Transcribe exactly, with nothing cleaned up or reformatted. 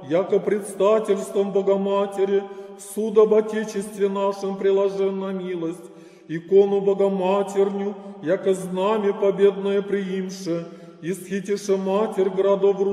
яко предстательством Богоматери, суд об Отечестве нашем приложен на милость, икону Богоматерню, яко знамя победное приимше, исхитише Матерь городов